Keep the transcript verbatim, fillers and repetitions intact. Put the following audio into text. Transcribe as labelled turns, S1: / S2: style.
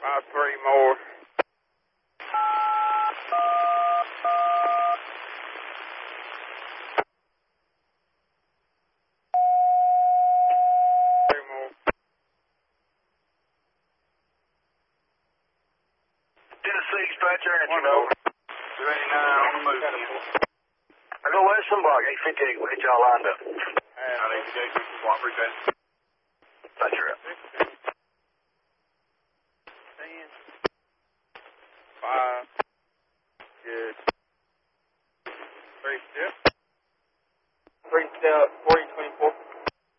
S1: About three more. Three more.
S2: Tennessee dispatcher, and
S1: One
S2: you know.
S1: more. two eighty-nine on the move.
S2: I go West Block, eight fifty-eight, we'll get y'all lined up.
S1: And eight fifty-eight, block, appreciate it.